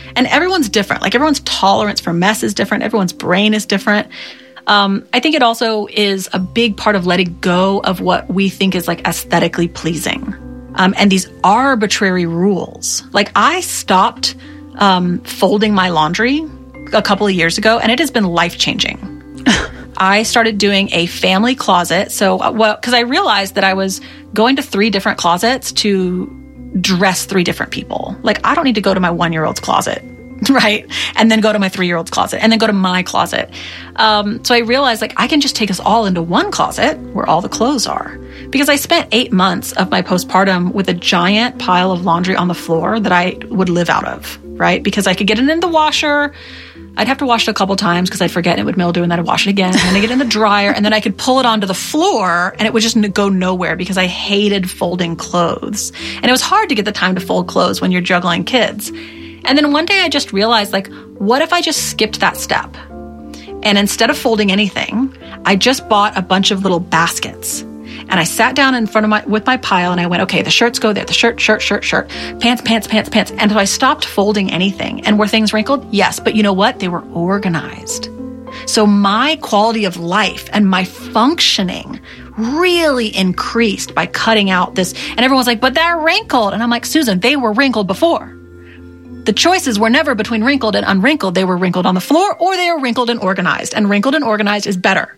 And everyone's different. Like everyone's tolerance for mess is different. Everyone's brain is different. I think it also is a big part of letting go of what we think is like aesthetically pleasing. And these arbitrary rules. Like I stopped folding my laundry a couple of years ago, and it has been life-changing. I started doing a family closet. So, because I realized that I was going to 3 different closets to dress 3 different people. Like, I don't need to go to my 1-year-old's closet, right? And then go to my 3-year-old's closet, and then go to my closet. So I realized, like, I can just take us all into one closet where all the clothes are. Because I spent 8 months of my postpartum with a giant pile of laundry on the floor that I would live out of, right? Because I could get it in the washer. I'd have to wash it a couple times because I'd forget and it would mildew, and then I'd wash it again. And then I get it in the dryer, and then I could pull it onto the floor, and it would just go nowhere because I hated folding clothes. And it was hard to get the time to fold clothes when you're juggling kids. And then one day I just realized, like, what if I just skipped that step? And instead of folding anything, I just bought a bunch of little baskets. And I sat down in front of with my pile, and I went, okay, the shirts go there, the shirt, pants, pants, pants, pants. And so I stopped folding anything. And were things wrinkled? Yes. But you know what? They were organized. So my quality of life and my functioning really increased by cutting out this. And everyone's like, but they're wrinkled. And I'm like, Susan, they were wrinkled before. The choices were never between wrinkled and unwrinkled. They were wrinkled on the floor, or they were wrinkled and organized. And wrinkled and organized is better.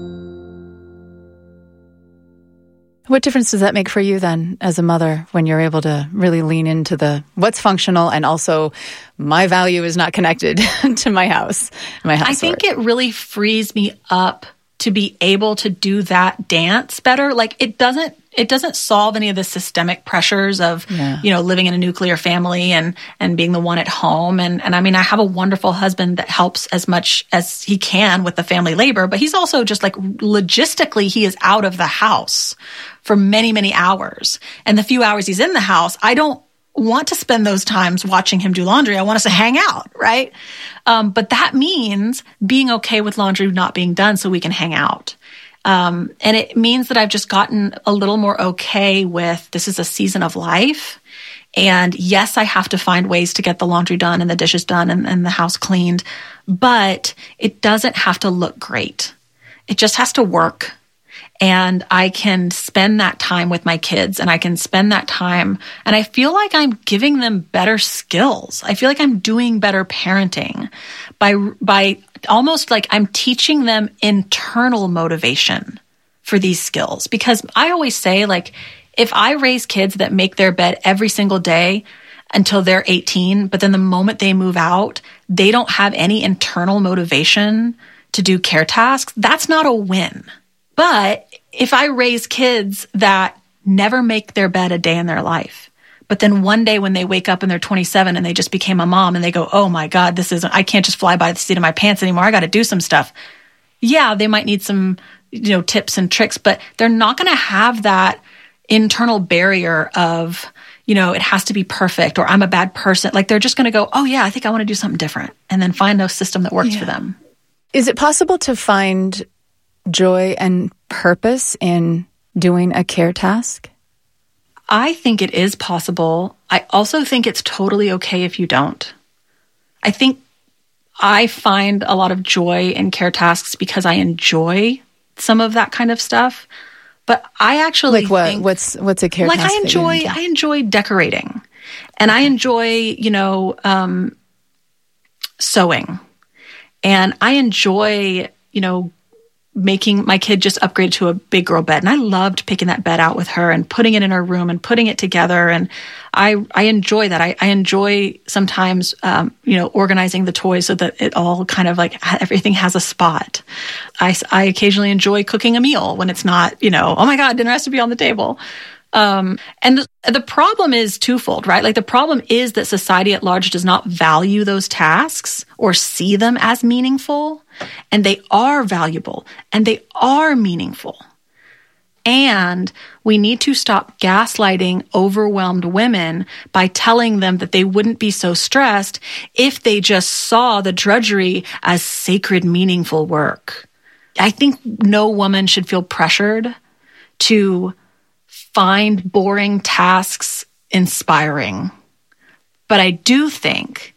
What difference does that make for you then as a mother when you're able to really lean into the what's functional and also my value is not connected to my house, my housework? I think it really frees me up to be able to do that dance better. Like it doesn't solve any of the systemic pressures of, living in a nuclear family and being the one at home. And I mean, I have a wonderful husband that helps as much as he can with the family labor, but he's also just like logistically, he is out of the house for many, many hours. And the few hours he's in the house, I don't want to spend those times watching him do laundry. I want us to hang out, right? But that means being okay with laundry not being done so we can hang out. And it means that I've just gotten a little more okay with this is a season of life. And yes, I have to find ways to get the laundry done and the dishes done and the house cleaned, but it doesn't have to look great. It just has to work. And I can spend that time with my kids, and I can spend that time, and I feel like I'm giving them better skills. I feel like I'm doing better parenting by almost like I'm teaching them internal motivation for these skills. Because I always say, like, if I raise kids that make their bed every single day until they're 18, but then the moment they move out, they don't have any internal motivation to do care tasks, that's not a win. But if I raise kids that never make their bed a day in their life, but then one day when they wake up and they're 27 and they just became a mom and they go, oh my God, I can't just fly by the seat of my pants anymore. I got to do some stuff. Yeah, they might need some, tips and tricks, but they're not going to have that internal barrier of, it has to be perfect or I'm a bad person. Like they're just going to go, oh yeah, I think I want to do something different, and then find a system that works for them. Is it possible to find joy and purpose in doing a care task? I think it is possible. I also think it's totally okay if you don't. I think I find a lot of joy in care tasks because I enjoy some of that kind of stuff. But I actually think, what's a care task? Like I enjoy decorating, and I enjoy, sewing, and I enjoy, making my kid just upgrade to a big girl bed. And I loved picking that bed out with her and putting it in her room and putting it together. And I enjoy that. I enjoy sometimes, organizing the toys so that it all kind of like everything has a spot. I occasionally enjoy cooking a meal when it's not, oh my God, dinner has to be on the table. And the problem is twofold, right? Like the problem is that society at large does not value those tasks or see them as meaningful, and they are valuable and they are meaningful. And we need to stop gaslighting overwhelmed women by telling them that they wouldn't be so stressed if they just saw the drudgery as sacred, meaningful work. I think no woman should feel pressured to find boring tasks inspiring. But I do think